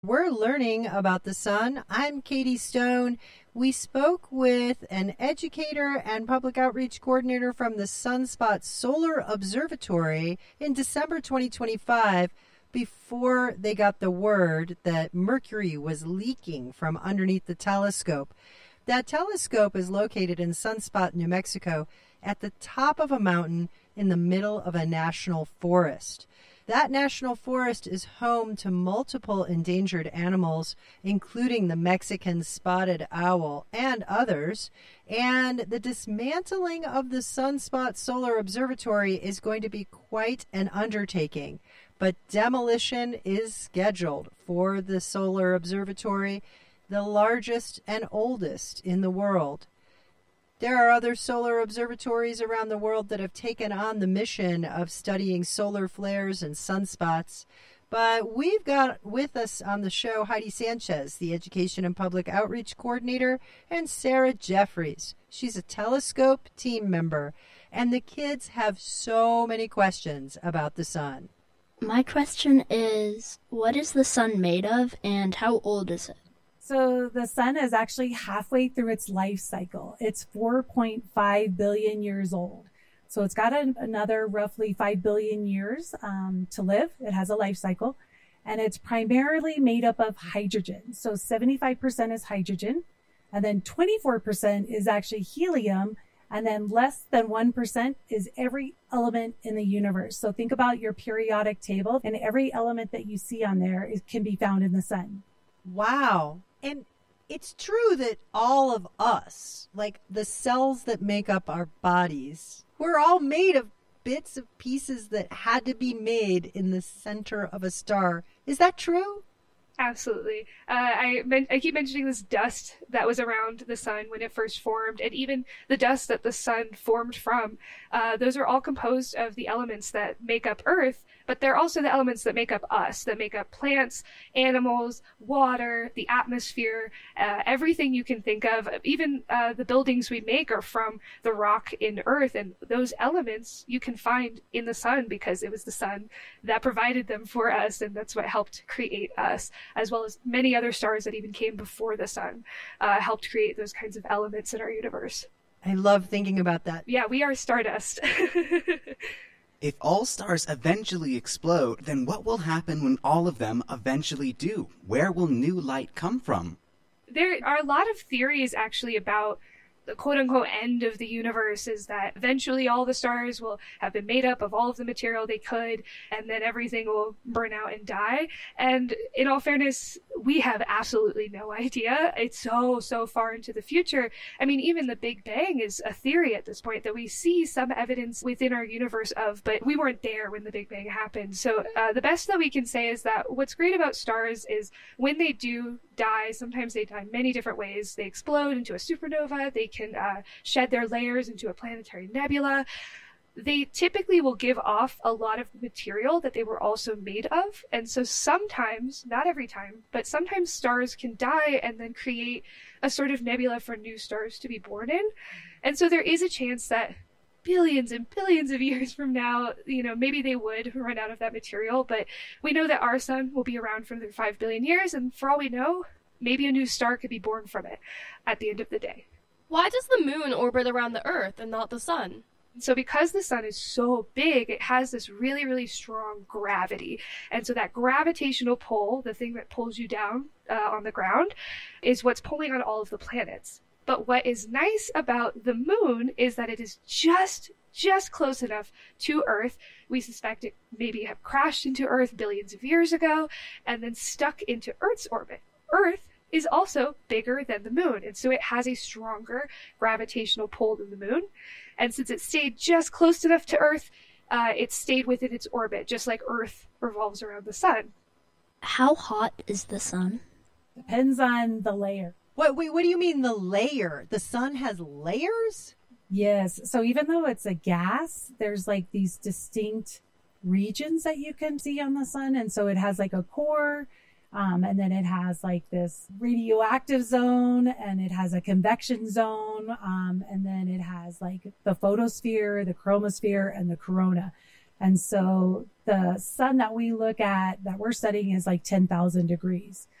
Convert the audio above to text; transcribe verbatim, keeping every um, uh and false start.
We're learning about the sun. I'm Katie Stone. We spoke with an educator and public outreach coordinator from the Sunspot Solar Observatory in December twenty twenty-five before they got the word that mercury was leaking from underneath the telescope. That telescope is located in Sunspot, New Mexico, at the top of a mountain in the middle of a national forest. That national forest is home to multiple endangered animals, including the Mexican spotted owl and others. And the dismantling of the Sunspot Solar Observatory is going to be quite an undertaking. But demolition is scheduled for the Solar Observatory, the largest and oldest in the world. There are other solar observatories around the world that have taken on the mission of studying solar flares and sunspots. But we've got with us on the show Heidi Sanchez, the Education and Public Outreach Coordinator, and Sarah Jeffries. She's a telescope team member. And the kids have so many questions about the sun. My question is, what is the sun made of and how old is it? So the sun is actually halfway through its life cycle. It's four point five billion years old. So it's got a, another roughly five billion years um, to live. It has a life cycle. And it's primarily made up of hydrogen. So seventy-five percent is hydrogen. And then twenty-four percent is actually helium. And then less than one percent is every element in the universe. So think about your periodic table, and every element that you see on there is, can be found in the sun. Wow. And it's true that all of us, like the cells that make up our bodies, we're all made of bits of pieces that had to be made in the center of a star. Is that true? Absolutely. Uh, I men- I keep mentioning this dust that was around the sun when it first formed, and even the dust that the sun formed from. Uh, those are all composed of the elements that make up Earth, but they're also the elements that make up us, that make up plants, animals, water, the atmosphere, uh, everything you can think of. Even uh, the buildings we make are from the rock in Earth, and those elements you can find in the sun because it was the sun that provided them for us, and that's what helped create us, as well as many other stars that even came before the sun, uh, helped create those kinds of elements in our universe. I love thinking about that. Yeah, we are stardust. If all stars eventually explode, then what will happen when all of them eventually do? Where will new light come from? There are a lot of theories actually about the quote-unquote end of the universe, is that eventually all the stars will have been made up of all of the material they could, and then everything will burn out and die. And in all fairness, we have absolutely no idea. It's so, so far into the future. I mean, even the Big Bang is a theory at this point that we see some evidence within our universe of, but we weren't there when the Big Bang happened. So uh, the best that we can say is that what's great about stars is when they do die, sometimes they die many different ways. They explode into a supernova. They can uh, shed their layers into a planetary nebula. They typically will give off a lot of material that they were also made of. And so sometimes, not every time, but sometimes stars can die and then create a sort of nebula for new stars to be born in. And so there is a chance that billions and billions of years from now, you know, maybe they would run out of that material, but we know that our sun will be around for another five billion years, and for all we know, maybe a new star could be born from it at the end of the day. Why does the moon orbit around the Earth and not the sun? So because the sun is so big, it has this really, really strong gravity. And so that gravitational pull, the thing that pulls you down uh, on the ground, is what's pulling on all of the planets. But what is nice about the moon is that it is just, just close enough to Earth. We suspect it maybe have crashed into Earth billions of years ago and then stuck into Earth's orbit. Earth is also bigger than the moon, and so it has a stronger gravitational pull than the moon. And since it stayed just close enough to Earth, uh, it stayed within its orbit, just like Earth revolves around the sun. How hot is the sun? Depends on the layer. What, wait, what do you mean the layer? The sun has layers? Yes. So even though it's a gas, there's like these distinct regions that you can see on the sun. And so it has like a core, um, and then it has like this radioactive zone, and it has a convection zone, um, and then it has like the photosphere, the chromosphere, and the corona. And so the sun that we look at, that we're studying, is like ten thousand degrees.